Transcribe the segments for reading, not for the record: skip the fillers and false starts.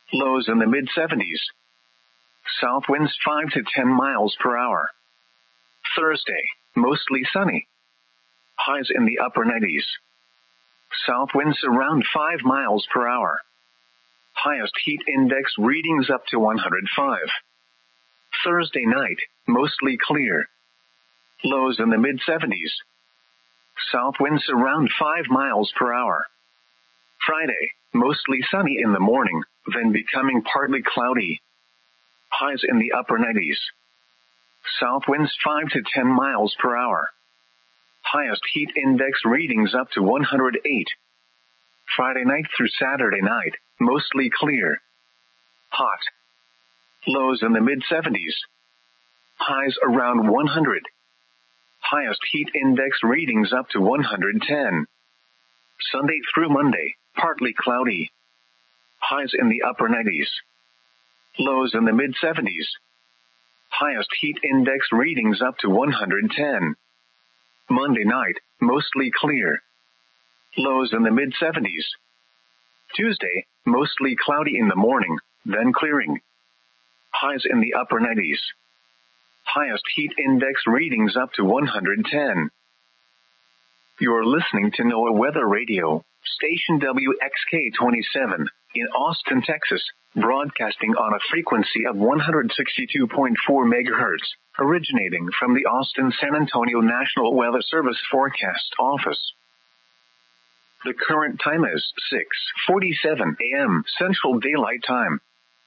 Lows in the mid-70s. South winds 5 to 10 miles per hour. Thursday, mostly sunny. Highs in the upper 90s. South winds around 5 miles per hour. Highest heat index readings up to 105. Thursday night, mostly clear. Lows in the mid-70s. South winds around 5 miles per hour. Friday, mostly sunny in the morning, then becoming partly cloudy. Highs in the upper 90s. South winds 5 to 10 miles per hour. Highest heat index readings up to 108. Friday night through Saturday night, mostly clear. Hot. Lows in the mid-70s. Highs around 100. Highest heat index readings up to 110. Sunday through Monday, partly cloudy. Highs in the upper 90s. Lows in the mid-70s. Highest heat index readings up to 110. Monday night, mostly clear. Lows in the mid-70s. Tuesday, mostly cloudy in the morning, then clearing. Highs in the upper 90s. Highest heat index readings up to 110. You're listening to NOAA Weather Radio, station WXK-27, in Austin, Texas, broadcasting on a frequency of 162.4 MHz, originating from the Austin-San Antonio National Weather Service Forecast Office. The current time is 6:47 a.m. Central Daylight Time.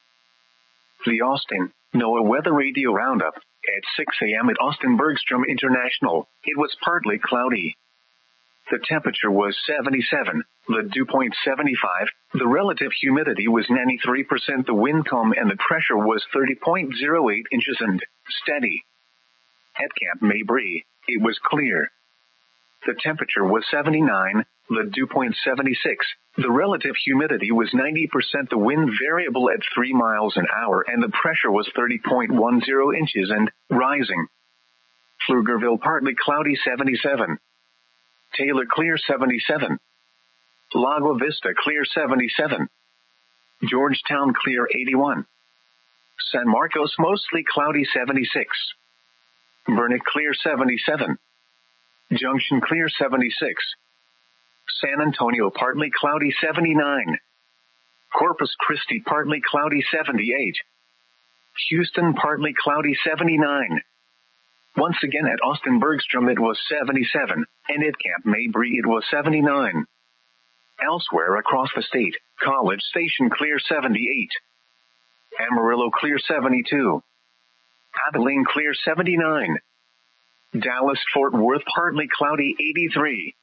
The Austin NOAA Weather Radio Roundup. At 6 a.m. at Austin Bergstrom International, it was partly cloudy. The temperature was 77, the dew point 75, the relative humidity was 93%, the wind calm and the pressure was 30.08 inches and steady. At Camp Mabry, it was clear. The temperature was 79, the dew point 76, the relative humidity was 90%, the wind variable at 3 miles an hour and the pressure was 30.10 inches and rising. Pflugerville partly cloudy 77. Taylor clear 77. Lago Vista clear 77. Georgetown clear 81. San Marcos mostly cloudy 76. Burnet clear 77. Junction clear 76. San Antonio partly cloudy 79. Corpus Christi partly cloudy 78. Houston partly cloudy 79. Once again at Austin Bergstrom it was 77, and at Camp Mabry it was 79. Elsewhere across the state, College Station clear 78. Amarillo clear 72. Abilene clear 79. Dallas-Fort Worth partly cloudy 83.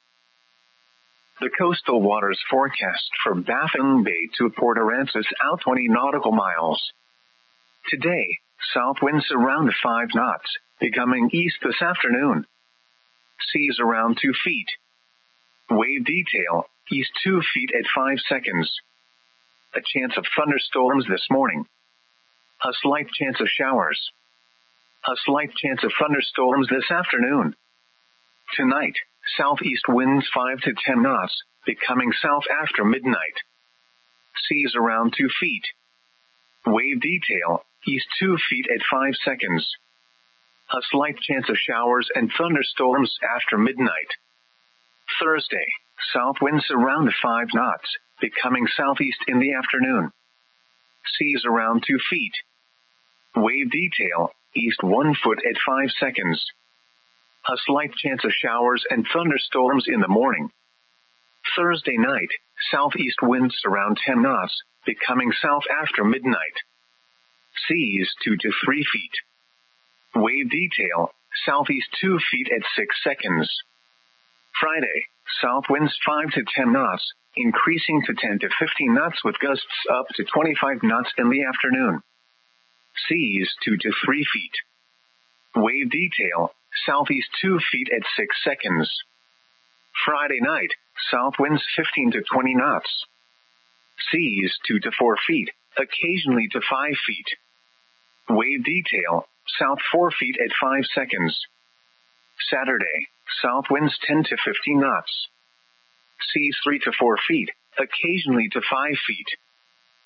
The coastal waters forecast from Baffin Bay to Port Aransas out 20 nautical miles. Today, south winds around 5 knots, becoming east this afternoon. Seas around 2 feet. Wave detail, east 2 feet at 5 seconds. A chance of thunderstorms this morning. A slight chance of showers. A slight chance of thunderstorms this afternoon. Tonight, southeast winds 5 to 10 knots, becoming south after midnight. Seas around 2 feet. Wave detail, east 2 feet at 5 seconds. A slight chance of showers and thunderstorms after midnight. Thursday, south winds around 5 knots, becoming southeast in the afternoon. Seas around 2 feet. Wave detail, east 1 foot at 5 seconds. A slight chance of showers and thunderstorms in the morning. Thursday night, southeast winds around 10 knots, becoming south after midnight. Seas 2 to 3 feet. Wave detail, southeast 2 feet at 6 seconds. Friday, south winds 5 to 10 knots, increasing to 10 to 15 knots with gusts up to 25 knots in the afternoon. Seas 2 to 3 feet. Wave detail, southeast 2 feet at 6 seconds. Friday night, south winds 15 to 20 knots. Seas 2 to 4 feet, occasionally to 5 feet. Wave detail, south 4 feet at 5 seconds. Saturday, south winds 10 to 15 knots. Seas 3 to 4 feet, occasionally to 5 feet.